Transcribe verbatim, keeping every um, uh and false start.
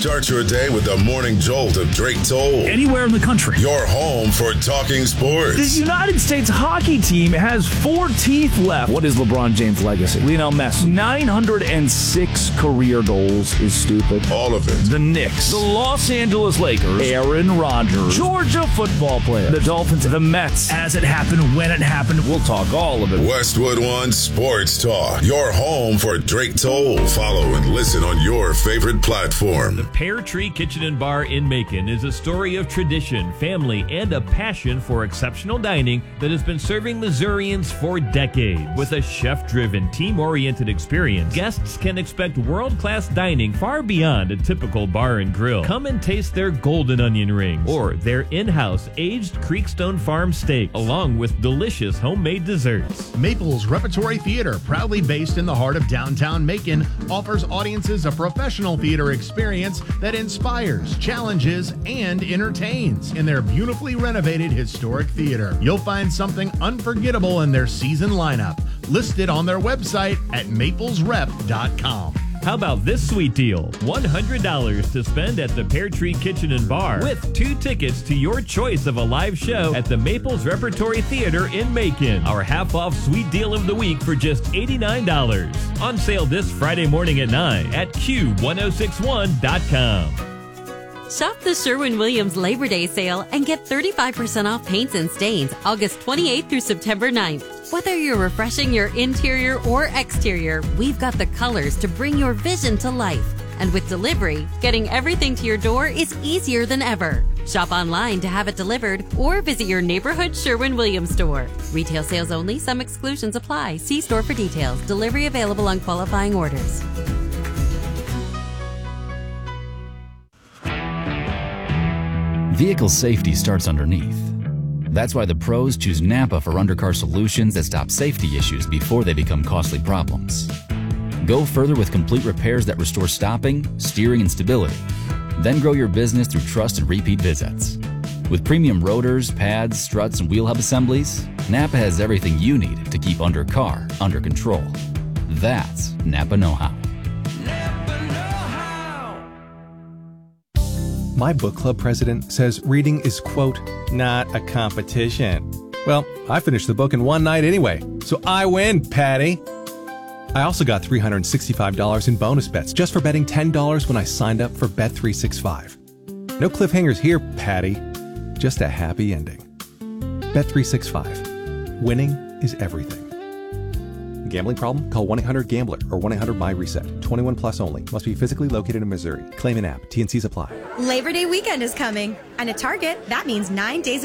Start your day with the morning jolt of Drake Toll. Anywhere in the country. Your home for talking sports. The United States hockey team has four teeth left. What is LeBron James' legacy? Lionel Messi. nine hundred six career goals is stupid. All of it. The Knicks. The Los Angeles Lakers. Aaron Rodgers. Georgia football player. The Dolphins. The Mets. As it happened, when it happened, we'll talk all of it. Westwood One Sports Talk. Your home for Drake Toll. Follow and listen on your favorite platform. The Pear Tree Kitchen and Bar in Macon is a story of tradition, family, and a passion for exceptional dining that has been serving Missourians for decades. With a chef-driven, team-oriented experience, guests can expect world-class dining far beyond a typical bar and grill. Come and taste their golden onion rings or their in-house aged Creekstone Farm steak, along with delicious homemade desserts. Maples Repertory Theater, proudly based in the heart of downtown Macon, offers audiences a professional theater experience that inspires, challenges, and entertains in their beautifully renovated historic theater. You'll find something unforgettable in their season lineup, listed on their website at maples rep dot com. How about this sweet deal? one hundred dollars to spend at the Pear Tree Kitchen and Bar with two tickets to your choice of a live show at the Maples Repertory Theater in Macon. Our half-off sweet deal of the week for just eighty-nine dollars. On sale this Friday morning at nine at Q ten sixty-one dot com. Shop the Sherwin-Williams Labor Day sale and get thirty-five percent off paints and stains August twenty-eighth through September ninth. Whether you're refreshing your interior or exterior, we've got the colors to bring your vision to life. And with delivery, getting everything to your door is easier than ever. Shop online to have it delivered or visit your neighborhood Sherwin-Williams store. Retail sales only. Some exclusions apply. See store for details. Delivery available on qualifying orders. Vehicle safety starts underneath. That's why the pros choose Napa for undercar solutions that stop safety issues before they become costly problems. Go further with complete repairs that restore stopping, steering, and stability. Then grow your business through trust and repeat visits. With premium rotors, pads, struts, and wheel hub assemblies, Napa has everything you need to keep undercar under control. That's Napa know-how. My book club president says reading is, quote, not a competition. Well, I finished the book in one night anyway, so I win, Patty. I also got three hundred sixty-five dollars in bonus bets just for betting ten dollars when I signed up for Bet three sixty-five. No cliffhangers here, Patty. Just a happy ending. Bet three sixty-five. Winning is everything. Gambling problem? Call one eight hundred gambler or one eight hundred my reset. twenty-one plus only. Must be physically located in Missouri. Claim an app. T and Cs apply. Labor Day weekend is coming. And at Target, that means nine days